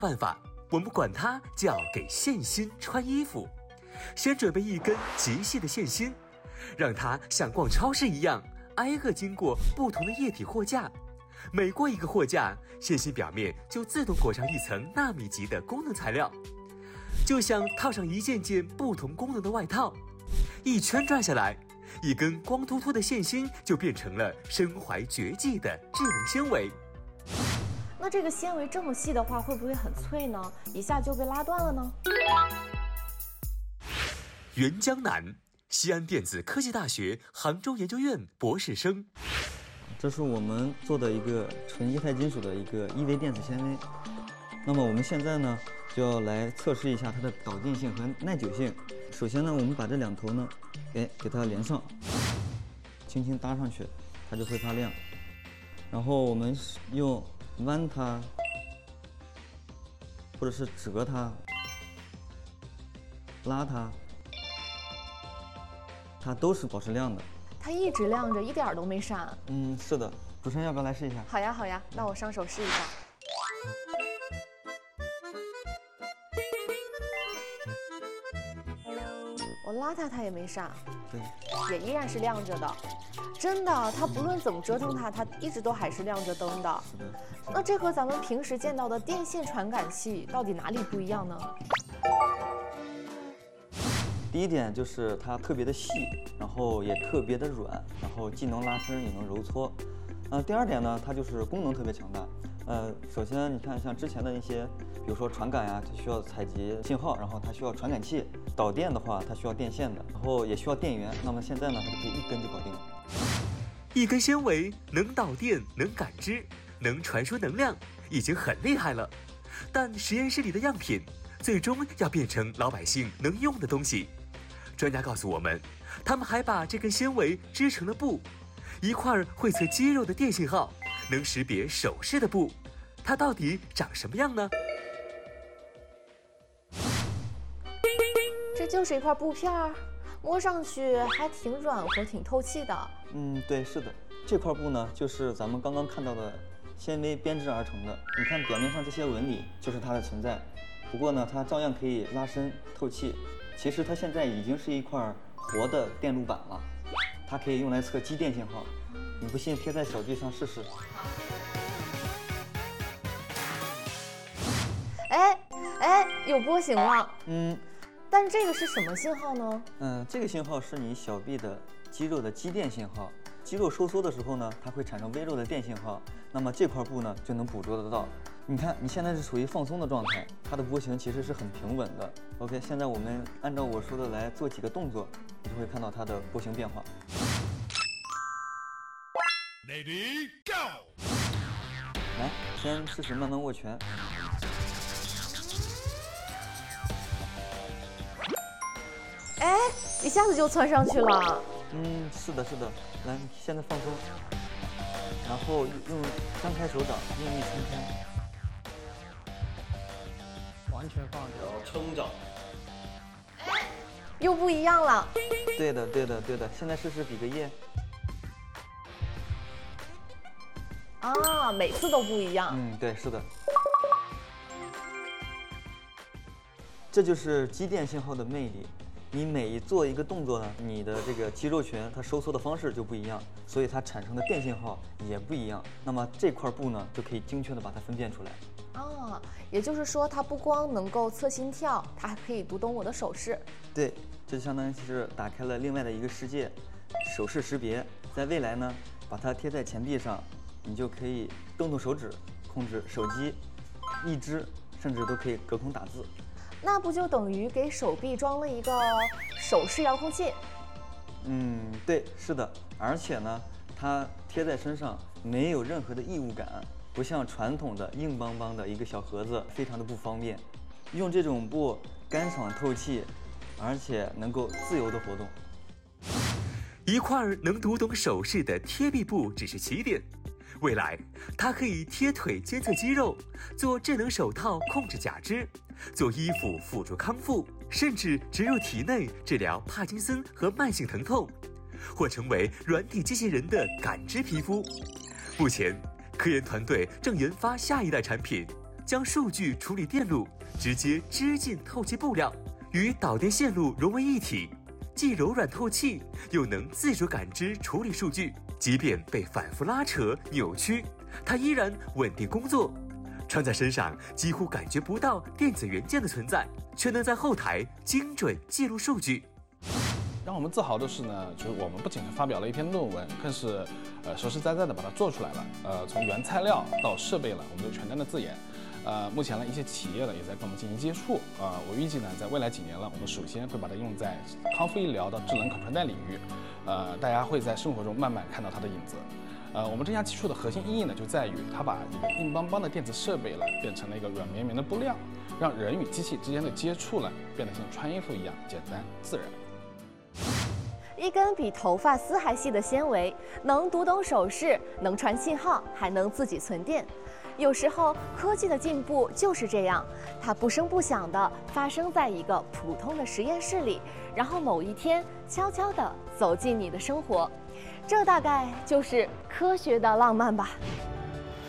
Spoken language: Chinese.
办法，我们管它叫给线心穿衣服。先准备一根极细的线心，让它像逛超市一样挨个经过不同的液体货架，每过一个货架，线心表面就自动裹上一层纳米级的功能材料，就像套上一件件不同功能的外套。一圈转下来，一根光秃秃的线心就变成了身怀绝技的智能纤维。 那这个纤维这么细的话，会不会很脆呢？一下就被拉断了呢？ 袁江南，西安电子科技大学杭州研究院博士生。 这是我们做的一个纯液态金属的一个EV电子纤维。那么我们现在呢，就要来测试一下它的导电性和耐久性。首先呢，我们把这两头呢，给它连上，轻轻搭上去，它就会发亮。然后我们用弯它，或者是折它、拉它，它都是保持亮的。 它一直亮着，一点都没闪。 是的。主持人要不要来试一下？ 好呀，好呀，那我上手试一下。我拉它也没闪， 对， 也依然是亮着的。真的，它不论怎么折腾它一直都还是亮着灯的。 是的。 那这和咱们平时见到的电线传感器到底哪里不一样呢？ 第一点就是它特别的细，然后也特别的软，然后既能拉伸也能揉搓。第二点呢，它就是功能特别强大。首先你看像之前的那些，比如说传感呀，它需要采集信号，然后它需要传感器；导电的话，它需要电线的，然后也需要电源。那么现在呢，它就可以一根就搞定了。 一根纤维能导电、能感知、能传输能量，已经很厉害了。但实验室里的样品最终要变成老百姓能用的东西。专家告诉我们，他们还把这根纤维织成了布，一块会测肌肉的电信号，能识别手势的布，它到底长什么样呢？ 这就是一块布片儿，摸上去还挺软和、挺透气的。 对，是的，这块布呢，就是咱们刚刚看到的纤维编织而成的。你看表面上这些纹理，就是它的存在。不过呢，它照样可以拉伸透气。其实它现在已经是一块活的电路板了，它可以用来测机电信号。你不信，贴在手机上试试。 有波形了。但这个是什么信号呢？ 这个信号是你小臂的肌肉的肌电信号。肌肉收缩的时候呢，它会产生微弱的电信号，那么这块布呢就能捕捉得到。你看，你现在是处于放松的状态，它的波形其实是很平稳的。OK， 现在我们按照我说的来做几个动作，你就会看到它的波形变化。 Ready go！ 来，先试试慢慢握拳。 一下子就窜上去了。 是的，是的。来，现在放松，然后用张开手掌，用力撑开。 完全放掉， 撑着。 又不一样了。 对的，对的，对的。现在试试比个耶。 每次都不一样。 对，是的。这就是肌电信号的魅力。你每做一个动作呢，你的这个肌肉群它收缩的方式就不一样，所以它产生的电信号也不一样。那么这块布呢，就可以精确的把它分辨出来。 也就是说，它不光能够测心跳，它还可以读懂我的手势。 对，这就相当于是打开了另外的一个世界，手势识别。在未来呢，把它贴在前臂上，你就可以动动手指，控制手机、一只，甚至都可以隔空打字。 那不就等于给手臂装了一个手势遥控器？ 对，是的。而且呢，它贴在身上没有任何的异物感，不像传统的硬邦邦的一个小盒子，非常的不方便。用这种布干爽透气，而且能够自由的活动。 一块能读懂手势的贴臂布只是起点，未来它可以贴腿监测肌肉，做智能手套控制假肢，做衣服辅助康复，甚至植入体内治疗帕金森和慢性疼痛，或成为软体机器人的感知皮肤。目前科研团队正研发下一代产品， 将数据处理电路直接织进透气布料，与导电线路融为一体，既柔软透气，又能自主感知处理数据，即便被反复拉扯扭曲，它依然稳定工作。穿在身上几乎感觉不到电子元件的存在，却能在后台精准记录数据。 让我们自豪的是呢，就是我们不仅是发表了一篇论文，更是实实在在的把它做出来了。从原材料到设备了，我们都全单的自研。目前呢，一些企业呢也在跟我们进行接触。我预计呢，在未来几年了，我们首先会把它用在康复医疗的智能可穿戴领域。大家会在生活中慢慢看到它的影子。我们这项技术的核心意义呢，就在于它把一个硬邦邦的电子设备了，变成了一个软绵绵的布料，让人与机器之间的接触呢，变得像穿衣服一样简单自然。 一根比头发丝还细的纤维，能读懂手势，能传信号，还能自己存电。有时候科技的进步就是这样，它不声不响地发生在一个普通的实验室里，然后某一天悄悄地走进你的生活。这大概就是科学的浪漫吧。